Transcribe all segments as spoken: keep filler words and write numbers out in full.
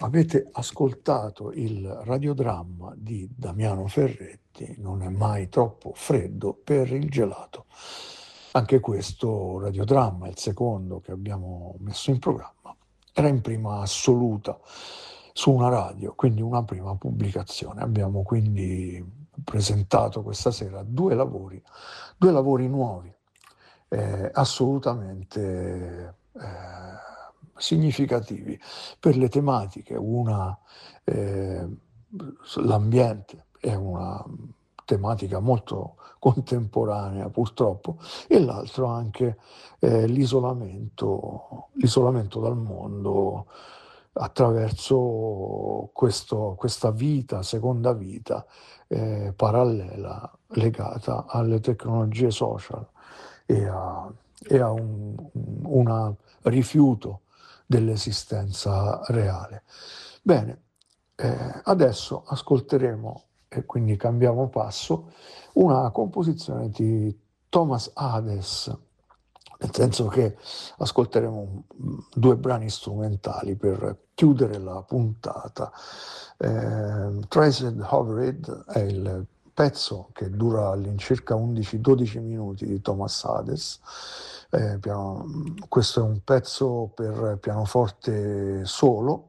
Avete ascoltato il radiodramma di Damiano Ferretti, Non è mai troppo freddo per il gelato. Anche questo radiodramma, il secondo che abbiamo messo in programma, era in prima assoluta su una radio, quindi una prima pubblicazione. Abbiamo quindi presentato questa sera due lavori, due lavori nuovi, eh, assolutamente eh, significativi per le tematiche. Una, eh, l'ambiente è una tematica molto contemporanea purtroppo, e l'altro anche eh, l'isolamento, l'isolamento dal mondo attraverso questo, questa vita, seconda vita eh, parallela legata alle tecnologie social e a, e a un una rifiuto dell'esistenza reale. Bene, eh, adesso ascolteremo, e quindi cambiamo passo, una composizione di Thomas Hades, nel senso che ascolteremo due brani strumentali per chiudere la puntata. Eh, Traced Overhead è il pezzo che dura all'incirca undici dodici minuti di Thomas Hades. Eh, piano, questo è un pezzo per pianoforte solo,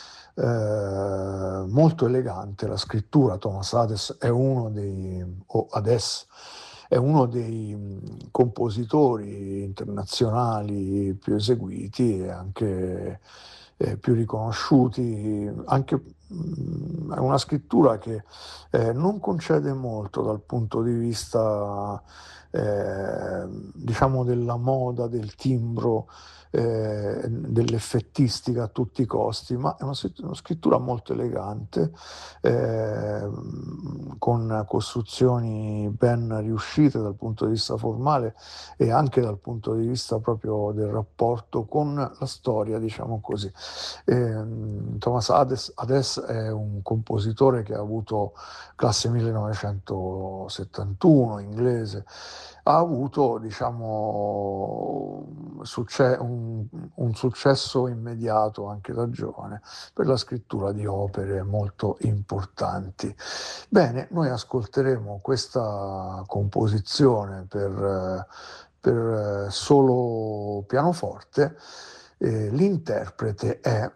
eh, molto elegante. La scrittura, Thomas Hades è uno dei, o Hades è uno dei compositori internazionali più eseguiti e anche eh, più riconosciuti. Anche mh, è una scrittura che eh, non concede molto dal punto di vista eh, diciamo della moda, del timbro, eh, dell'effettistica a tutti i costi, ma è una, una scrittura molto elegante, eh, con costruzioni ben riuscite dal punto di vista formale e anche dal punto di vista proprio del rapporto con la storia, diciamo così. Eh, Thomas Hades, Hades è un compositore che ha avuto classe millenovecentosettantuno, inglese. Ha avuto, diciamo, succe- un, un successo immediato anche da giovane per la scrittura di opere molto importanti. Bene, noi ascolteremo questa composizione per, per solo pianoforte. Eh, l'interprete è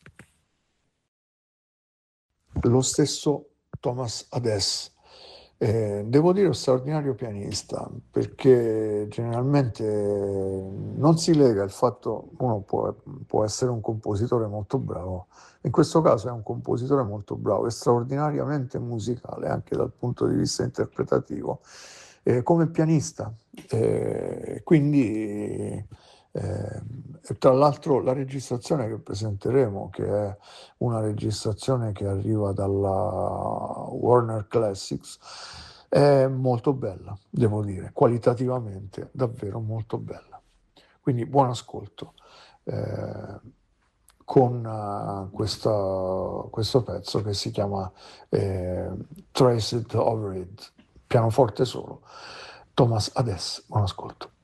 lo stesso Thomas Hades. Eh, devo dire, un straordinario pianista, perché generalmente non si lega il fatto, uno può, può essere un compositore molto bravo, in questo caso è un compositore molto bravo, è straordinariamente musicale anche dal punto di vista interpretativo, eh, come pianista. Eh, quindi, eh, tra l'altro, la registrazione che presenteremo, che è una registrazione che arriva dalla Warner Classics, è molto bella, devo dire, qualitativamente davvero molto bella. Quindi buon ascolto eh, con uh, questa, questo pezzo che si chiama eh, Traced Overhead, pianoforte solo, Thomas Hades. Buon ascolto.